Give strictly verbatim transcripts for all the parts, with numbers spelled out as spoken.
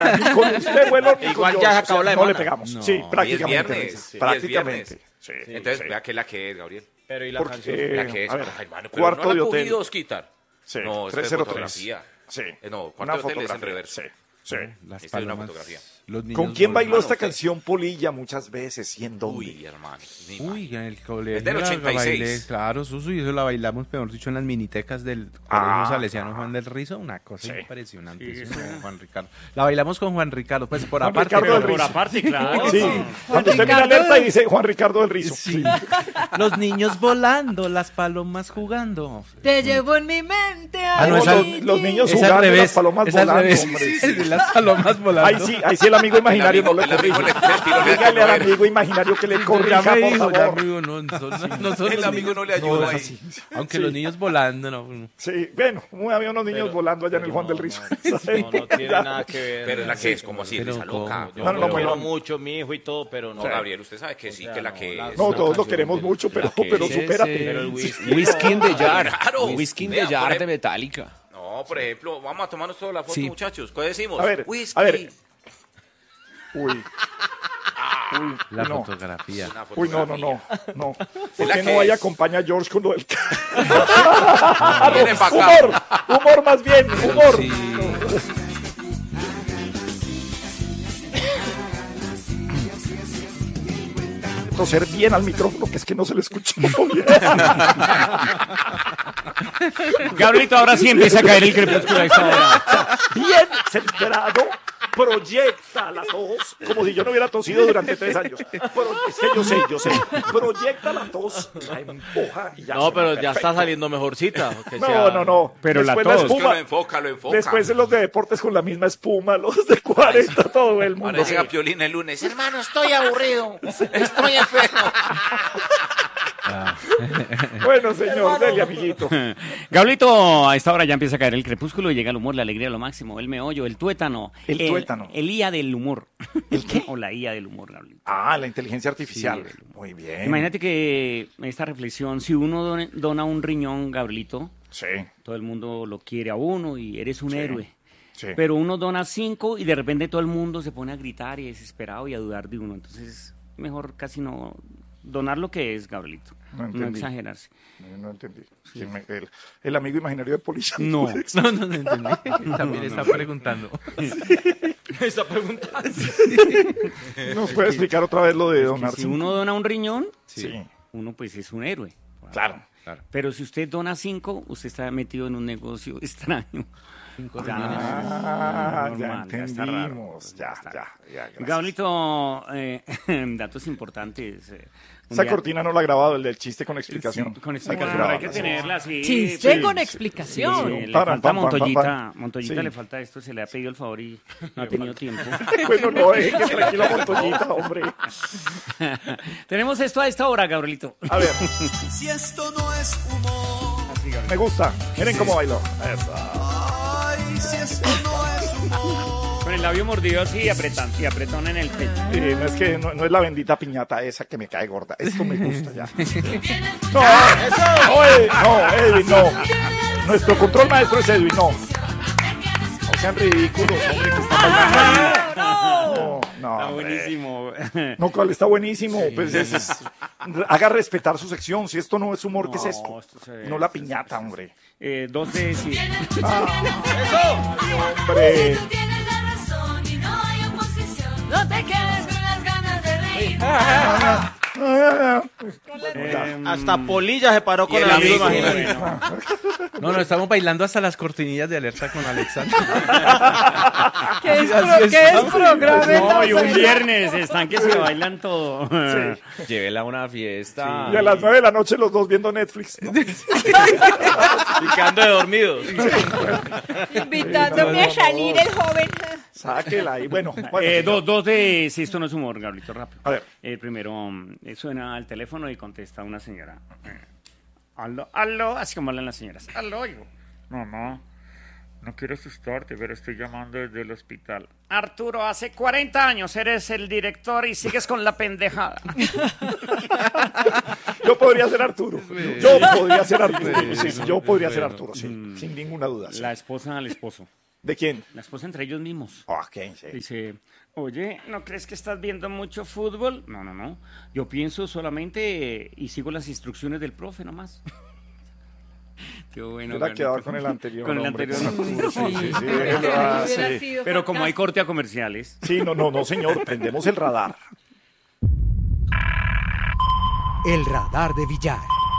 Con usted, bueno, igual ya se acabó la no le semana. pegamos. No. Sí, prácticamente. Y es viernes, sí, y es prácticamente. viernes. Sí, Entonces, sí. vea que la que es, Gabriel. Pero y la Porque, canción. eh, La que es. a ver, Ay, mano, pero cuarto no la de ha hotel. podido quitar. Sí, No, esto es trescientos tres. fotografía. Sí. Eh, no, Una cuarto de hotel es en fotografía. reverso. Sí, sí. Las Esta es una palomas, fotografía. los niños ¿Con quién bailó volando. esta usted. canción Polilla muchas veces y en dónde? Uy, hermano. ni Uy, imagino. en el colegio. Es del la ochenta y seis. bailé, claro, Susu, y eso la bailamos, mejor dicho, en las minitecas del Colegio Ah, Salesiano Juan del Rizo, una cosa Sí. impresionante. Sí, eso sí. con Juan Ricardo. La bailamos con Juan Ricardo, pues por Juan aparte. Ricardo pero- del Rizo. Por aparte, claro. Sí, cuando usted mira Ricardo alerta del- dice Juan Ricardo del Rizo. Sí. Los niños volando, las palomas jugando. Te llevo en mi mente. Ah, no, No, es los, al- los niños Es al jugando, revés. las palomas es al volando, revés. hombre. Sí, sí, las palomas volando. Ahí sí, ahí sí el amigo imaginario no amigo- le el amigo corrige. le- le tiró la Dígale al novela. amigo imaginario que le Ya corrija, me por dijo, ya favor. me dijo, no, no son, no son El los amigo niños- no le No, ayuda es ahí. así. Aunque Sí. los niños volando, no. Sí, bueno, había unos niños Pero- volando allá en el pero Juan no, del Rizo. No, no tiene nada que ver. Pero la que es como así, Pero risa ¿cómo? loca. Yo No, no, lo no, quiero bueno. mucho, mi hijo y todo, pero no. No, Gabriel, usted sabe que sí, O sea, que la no, que la- es. No, una todos lo canción queremos de- mucho, pero, la que pero es supérate. ese- Pero el whisky. Whisky de Jar. Claro. Whisky Vea, de Jar por de ejemplo- Metallica. No, por ejemplo, vamos a tomarnos toda la foto, Sí. muchachos. ¿Qué decimos? A ver, Whisky. a ver. Uy. Uy, La no. fotografía. Una Uy, no, no, no, fotografía. no. Es ¿Por la qué que no vaya a es. acompañar a George con lo del... Viene pa' acá. Humor, humor más bien, humor. Sí. Toser bien al micrófono, que es que no se le escucha muy bien. Gabrielito, ahora sí empieza a caer el crepúsculo a esta hora. Bien centrado, proyecta la tos, como si yo no hubiera tosido durante tres años. Pero es que yo sé, yo sé. Proyecta la tos, la empuja y ya. No, se pero va ya perfecto. está saliendo mejorcita. que No, sea- no, no. Pero la Después tos. Es que espuma. lo enfoca, lo enfoca. Después en los de deportes con la misma espuma, los de cuarenta, todo el mundo. Parece a Piolín el lunes. Hermano, estoy aburrido. Estoy enfermo. Bueno, señor, dele, amiguito. Gablito, a esta hora ya empieza a caer el crepúsculo y llega el humor, la alegría, lo máximo, el meollo, el tuétano. El tuétano. El I A del humor. ¿El qué? O la I A del humor, Gablito. Ah, la inteligencia artificial. Sí, Muy bien. Imagínate que esta reflexión, si uno done- dona un riñón, Gabrielito, Sí, todo el mundo lo quiere a uno y eres un Sí. héroe. sí. Pero uno dona cinco y de repente todo el mundo se pone a gritar y desesperado y a dudar de uno. Entonces, mejor casi no donar lo que es, Gabrielito. No No, entendí. exagerarse. No, no entendí. ¿Quién me- el, el amigo imaginario de policía. No. No, no, no entendí. También está preguntando. Está preguntando. ¿Nos puede explicar otra vez lo de donar? Si uno dona un riñón, Sí, uno pues es un héroe. claro. Pero si usted dona cinco, usted está metido en un negocio extraño. Cinco Ya, riñones. Ah, ya normal, ya está raro. entendimos. Ya, ya, ya. gracias. Gablito, eh, datos importantes. eh, un Esa día- cortina no la ha grabado, el del chiste con explicación. Con Hay que explicación, grabarla, hay que sí. tenerla, sí. Chiste sí, con sí. explicación. Sí, le Paran, falta a pam, pam, Montoyita, pam, pam. Montoyita Sí. le falta esto, se le ha pedido el favor y no ha tenido tiempo. Bueno, no, deje que tranquila Montoyita, hombre. Tenemos esto a esta hora, Gabrielito. A ver, Si esto no es humor, me gusta. Miren cómo bailó. Eso. ay, si esto no es humor. Con el labio mordido así y apretón, y apretón en el pecho. Sí, no es que no, no es la bendita piñata esa que me cae gorda. Esto me gusta ya. No, no, Edwin, no, Edwin, no. Nuestro control maestro es Edwin, no. No sean ridículos, hombre, que están bailando. No, no, Está hombre. buenísimo. No, cuál está buenísimo. Pues es- es- haga respetar su sección. Si esto no es humor, ¿qué es esto? No, esto se- No la piñata, hombre. Eh, dos de sí. Hombre. Tienes la razón y no hay oposición. No te quedes con las ganas de reír. Eh, Hasta Polilla se paró Y con el el amigo amigo, imaginario. No, no, estamos bailando hasta las cortinillas de alerta con Alexander. ¿Qué es, Así pro- es, ¿qué es hombre. programa? No, y un viernes están que se bailan todo. Llévela a una fiesta. Y a las nueve de la noche los dos viendo Netflix. ¿no? Y quedando de dormidos. Invitándome a salir el joven. Sáquela ahí. Bueno, bueno, Eh, dos, dos de si esto no es humor, Gabrielito, rápido. A ver. El primero, mm, eh, suena al teléfono y contesta una señora. Eh, aló, aló, así como hablan las señoras. Aló, hijo. No, no, no quiero asustarte, pero estoy llamando desde el hospital. Arturo, hace cuarenta años eres el director y sigues con la pendejada. yo podría ser Arturo. Yo podría ser Arturo. Sí, sí, yo podría ser Arturo, sí. Sin ninguna duda. sí. La esposa al esposo. ¿De quién? La esposa entre ellos mismos. Ah, ok, sí. Dice, oye, ¿no crees que estás viendo mucho fútbol? No, no, no. Yo pienso solamente eh, y sigo las instrucciones del profe nomás. Qué bueno. Hubiera quedado Carlito. con el anterior. Con el hombre, anterior. con la- no. Sí, sí, sí, Hubiera es verdad, sido sí. Pero como hay fantástico. corte a comerciales. Sí, no, no, no, señor, prendemos el radar. El radar de Villar.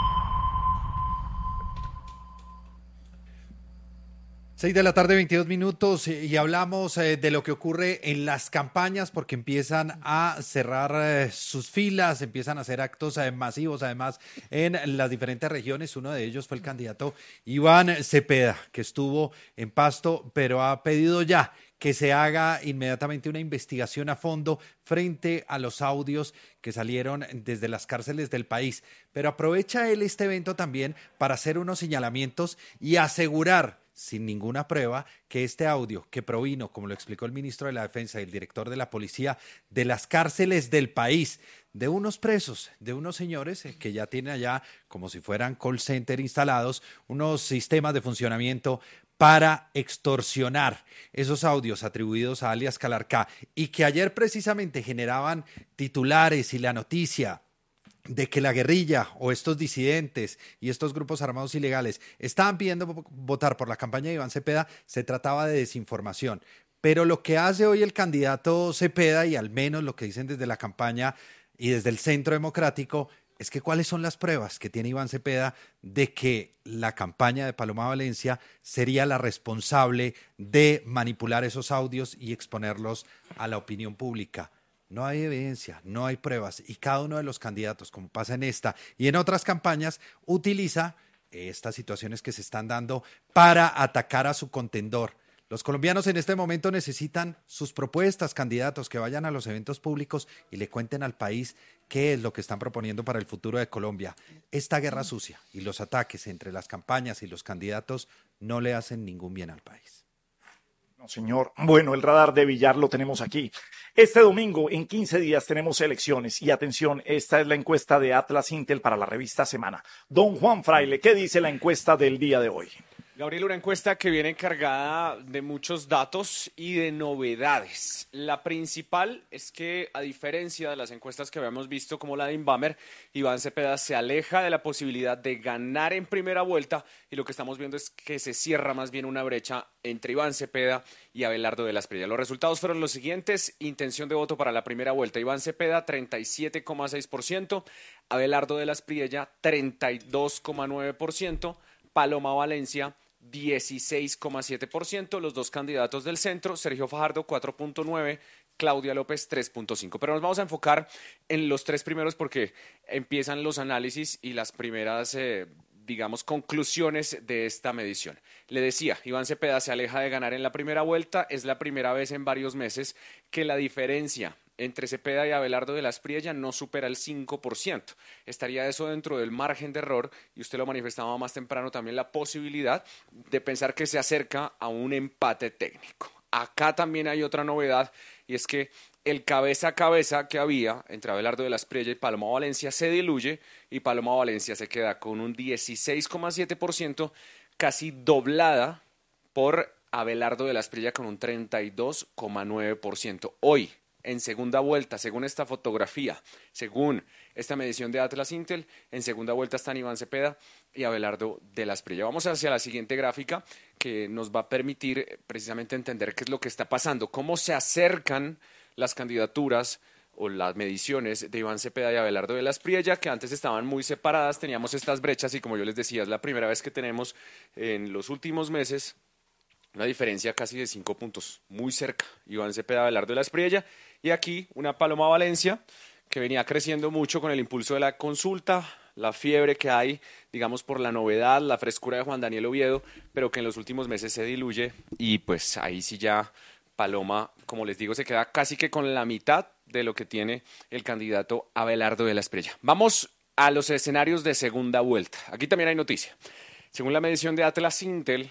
Seis de la tarde, veintidós minutos, eh, y hablamos eh, de lo que ocurre en las campañas porque empiezan a cerrar eh, sus filas, empiezan a hacer actos eh, masivos, además, en las diferentes regiones. Uno de ellos fue el candidato Iván Cepeda, que estuvo en Pasto, pero ha pedido ya que se haga inmediatamente una investigación a fondo frente a los audios que salieron desde las cárceles del país. Pero aprovecha él este evento también para hacer unos señalamientos y asegurar sin ninguna prueba que este audio que provino, como lo explicó el ministro de la Defensa y el director de la Policía, de las cárceles del país, de unos presos, de unos señores eh, que ya tienen allá, como si fueran call center instalados, unos sistemas de funcionamiento para extorsionar. Esos audios atribuidos a alias Calarcá y que ayer precisamente generaban titulares y la noticia de que la guerrilla o estos disidentes y estos grupos armados ilegales estaban pidiendo votar por la campaña de Iván Cepeda, se trataba de desinformación. Pero lo que hace hoy el candidato Cepeda, y al menos lo que dicen desde la campaña y desde el Centro Democrático, es que cuáles son las pruebas que tiene Iván Cepeda de que la campaña de Paloma Valencia sería la responsable de manipular esos audios y exponerlos a la opinión pública. No hay evidencia, no hay pruebas, y cada uno de los candidatos, como pasa en esta y en otras campañas, utiliza estas situaciones que se están dando para atacar a su contendor. Los colombianos en este momento necesitan sus propuestas, candidatos que vayan a los eventos públicos y le cuenten al país qué es lo que están proponiendo para el futuro de Colombia. Esta guerra sucia y los ataques entre las campañas y los candidatos no le hacen ningún bien al país. No, señor. Bueno, el radar de Villar lo tenemos aquí. Este domingo, en quince días, tenemos elecciones. Y atención, esta es la encuesta de Atlas Intel para la revista Semana. Don Juan Fraile, ¿qué dice la encuesta del día de hoy? Gabriel, una encuesta que viene cargada de muchos datos y de novedades. La principal es que, a diferencia de las encuestas que habíamos visto como la de Inbamer, Iván Cepeda se aleja de la posibilidad de ganar en primera vuelta, y lo que estamos viendo es que se cierra más bien una brecha entre Iván Cepeda y Abelardo de la Espriella. Los resultados fueron los siguientes: intención de voto para la primera vuelta, Iván Cepeda treinta y siete coma seis por ciento, Abelardo de la Espriella treinta y dos coma nueve por ciento, Paloma Valencia dieciséis coma siete por ciento, los dos candidatos del centro, Sergio Fajardo cuatro punto nueve por ciento, Claudia López tres punto cinco por ciento. Pero nos vamos a enfocar en los tres primeros porque empiezan los análisis y las primeras, eh, digamos, conclusiones de esta medición. Le decía, Iván Cepeda se aleja de ganar en la primera vuelta, es la primera vez en varios meses que la diferencia entre Cepeda y Abelardo de la Espriella no supera el cinco por ciento. Estaría eso dentro del margen de error, y usted lo manifestaba más temprano también, la posibilidad de pensar que se acerca a un empate técnico. Acá también hay otra novedad, y es que el cabeza a cabeza que había entre Abelardo de la Espriella y Paloma Valencia se diluye, y Paloma Valencia se queda con un dieciséis coma siete por ciento, casi doblada por Abelardo de la Espriella con un treinta y dos coma nueve por ciento. Hoy, en segunda vuelta, según esta fotografía, según esta medición de Atlas Intel, en segunda vuelta están Iván Cepeda y Abelardo de la Espriella. Vamos hacia la siguiente gráfica que nos va a permitir precisamente entender qué es lo que está pasando, cómo se acercan las candidaturas o las mediciones de Iván Cepeda y Abelardo de la Espriella, que antes estaban muy separadas, teníamos estas brechas y, como yo les decía, es la primera vez que tenemos en los últimos meses una diferencia casi de cinco puntos, muy cerca, Iván Cepeda, Abelardo de la Espriella, y aquí una Paloma Valencia que venía creciendo mucho con el impulso de la consulta, la fiebre que hay, digamos, por la novedad, la frescura de Juan Daniel Oviedo, pero que en los últimos meses se diluye, y pues ahí sí ya Paloma, como les digo, se queda casi que con la mitad de lo que tiene el candidato Abelardo de la Espriella. Vamos a los escenarios de segunda vuelta. Aquí también hay noticia. Según la medición de Atlas Intel,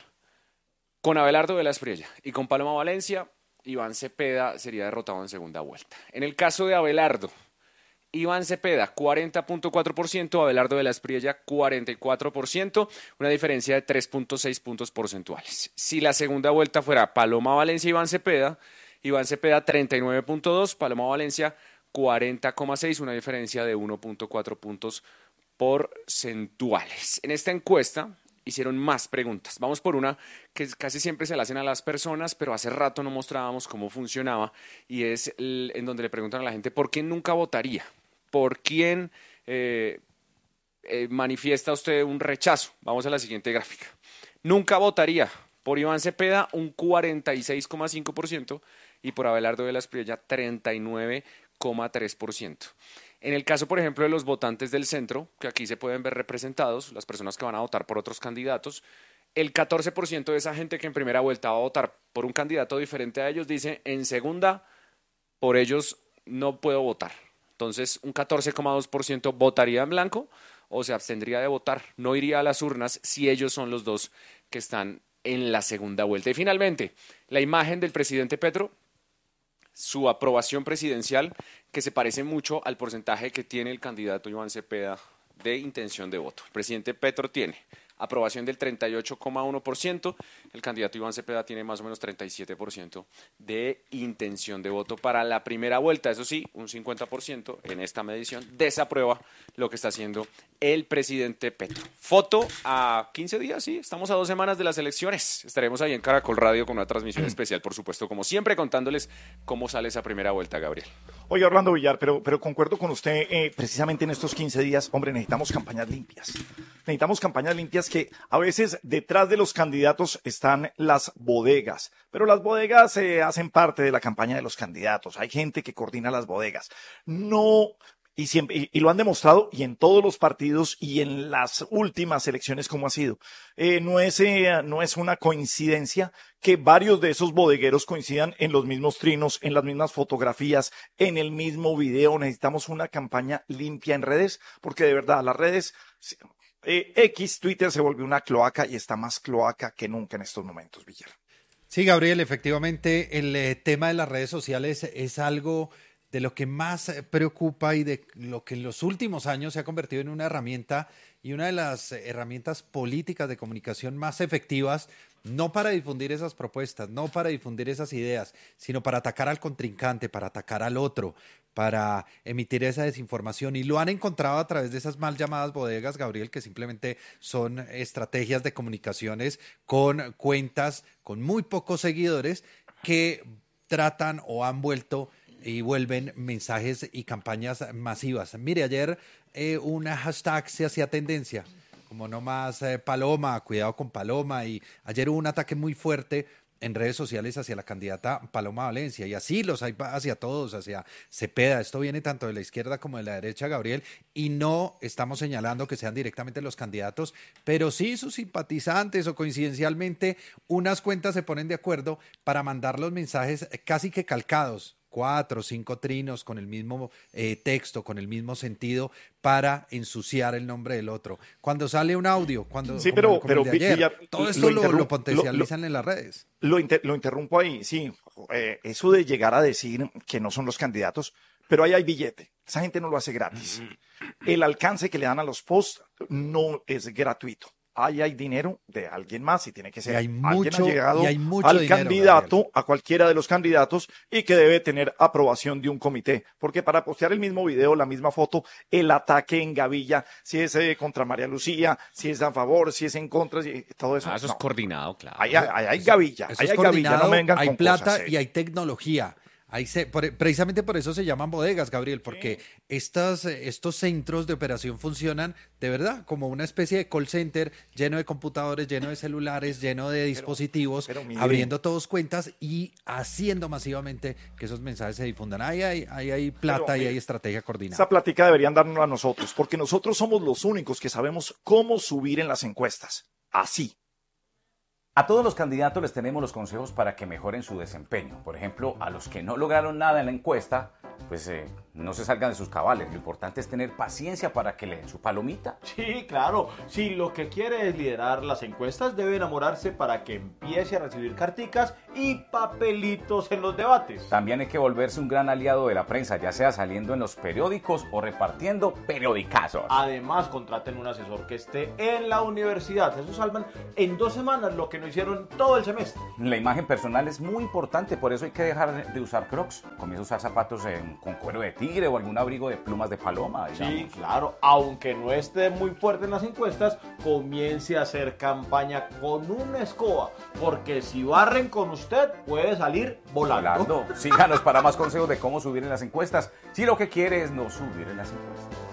con Abelardo de la Espriella y con Paloma Valencia, Iván Cepeda sería derrotado en segunda vuelta. En el caso de Abelardo, Iván Cepeda, cuarenta punto cuatro por ciento, Abelardo de la Espriella, cuarenta y cuatro por ciento, una diferencia de tres punto seis puntos porcentuales. Si la segunda vuelta fuera Paloma Valencia Iván Cepeda, Iván Cepeda treinta y nueve punto dos, Paloma Valencia cuarenta coma seis, una diferencia de uno punto cuatro puntos porcentuales. En esta encuesta hicieron más preguntas. Vamos por una que casi siempre se la hacen a las personas, pero hace rato no mostrábamos cómo funcionaba, y es el, en donde le preguntan a la gente por quién nunca votaría, por quién eh, eh, manifiesta usted un rechazo. Vamos a la siguiente gráfica. Nunca votaría por Iván Cepeda un cuarenta y seis coma cinco por ciento y por Abelardo de la Espriella treinta y nueve coma tres por ciento. En el caso, por ejemplo, de los votantes del centro, que aquí se pueden ver representados, las personas que van a votar por otros candidatos, el catorce por ciento de esa gente que en primera vuelta va a votar por un candidato diferente a ellos dice, en segunda, por ellos no puedo votar. Entonces, un catorce coma dos por ciento votaría en blanco o se abstendría de votar, no iría a las urnas si ellos son los dos que están en la segunda vuelta. Y finalmente, la imagen del presidente Petro, su aprobación presidencial, que se parece mucho al porcentaje que tiene el candidato Iván Cepeda de intención de voto. El presidente Petro tiene aprobación del treinta y ocho coma uno por ciento, el candidato Iván Cepeda tiene más o menos treinta y siete por ciento de intención de voto para la primera vuelta. Eso sí, un cincuenta por ciento en esta medición desaprueba lo que está haciendo el presidente Petro. Foto a quince días, sí, estamos a dos semanas de las elecciones. Estaremos ahí en Caracol Radio con una transmisión especial, por supuesto, como siempre, contándoles cómo sale esa primera vuelta, Gabriel. Oye, Orlando Villar, pero, pero concuerdo con usted, eh, precisamente en estos quince días, hombre, necesitamos campañas limpias. Necesitamos campañas limpias que a veces detrás de los candidatos están las bodegas, pero las bodegas eh, hacen parte de la campaña de los candidatos. Hay gente que coordina las bodegas. No... Y, siempre, y, y lo han demostrado, y en todos los partidos y en las últimas elecciones como ha sido. Eh, no es, eh, no es una coincidencia que varios de esos bodegueros coincidan en los mismos trinos, en las mismas fotografías, en el mismo video. Necesitamos una campaña limpia en redes, porque de verdad las redes, eh, X, Twitter se volvió una cloaca y está más cloaca que nunca en estos momentos, Villar. Sí, Gabriel, efectivamente el eh, tema de las redes sociales es algo de lo que más preocupa y de lo que en los últimos años se ha convertido en una herramienta y una de las herramientas políticas de comunicación más efectivas, no para difundir esas propuestas, no para difundir esas ideas, sino para atacar al contrincante, para atacar al otro, para emitir esa desinformación. Y lo han encontrado a través de esas mal llamadas bodegas, Gabriel, que simplemente son estrategias de comunicaciones con cuentas con muy pocos seguidores que tratan o han vuelto y vuelven mensajes y campañas masivas. Mire, ayer eh, una hashtag se hacía tendencia, como no más eh, Paloma, cuidado con Paloma, y ayer hubo un ataque muy fuerte en redes sociales hacia la candidata Paloma Valencia, y así los hay hacia todos, hacia Cepeda. Esto viene tanto de la izquierda como de la derecha, Gabriel, y no estamos señalando que sean directamente los candidatos, pero sí sus simpatizantes o coincidencialmente unas cuentas se ponen de acuerdo para mandar los mensajes casi que calcados, cuatro, cinco trinos con el mismo eh, texto, con el mismo sentido, para ensuciar el nombre del otro. Cuando sale un audio, cuando sí, como, pero, como pero el de ayer, Villar, todo esto lo, lo, lo potencializan lo, en las redes. Lo, inter, lo interrumpo ahí, sí. Eh, eso de llegar a decir que no son los candidatos, pero ahí hay billete. Esa gente no lo hace gratis. El alcance que le dan a los posts no es gratuito. Ahí hay dinero de alguien más y tiene que ser y hay alguien mucho, ha llegado y hay mucho al dinero, candidato, Gabriel. a cualquiera de los candidatos y que debe tener aprobación de un comité. Porque para postear el mismo video, la misma foto, el ataque en gavilla, si es eh, contra María Lucía, si es a favor, si es en contra, si, todo eso. Ah, eso no. es coordinado, claro. Ahí hay, hay, hay gavilla, Eso ahí es hay gavilla, no me vengan hay con plata cosas, eh. y hay tecnología. Ahí se, por, precisamente por eso se llaman bodegas, Gabriel, porque sí. estas, estos centros de operación funcionan de verdad como una especie de call center lleno de computadores, lleno de celulares, lleno de dispositivos, pero, pero abriendo todos cuentas y haciendo masivamente que esos mensajes se difundan. Ahí hay, ahí hay plata pero, y hay estrategia coordinada. Esa plática deberían darnos a nosotros, porque nosotros somos los únicos que sabemos cómo subir en las encuestas. Así. A todos los candidatos les tenemos los consejos para que mejoren su desempeño. Por ejemplo, a los que no lograron nada en la encuesta, pues eh, no no se salgan de sus cabales. Lo importante es tener paciencia para que le den su palomita. Sí, claro. Si lo que quiere es liderar las encuestas, debe enamorarse para que empiece a recibir carticas y papelitos en los debates. También hay que volverse un gran aliado de la prensa, ya sea saliendo en los periódicos o repartiendo periodicazos. Además, contraten un asesor que esté en la universidad. Eso salvan en dos semanas lo que no hicieron todo el semestre. La imagen personal es muy importante, por eso hay que dejar de usar Crocs. Comienza a usar zapatos en, con cuero de tigre o algún abrigo de plumas de paloma. Digamos. Sí, claro. Aunque no esté muy fuerte en las encuestas, comience a hacer campaña con una escoba, porque si barren con usted, puede salir volando. volando. Síganos para más consejos de cómo subir en las encuestas, si lo que quiere es no subir en las encuestas.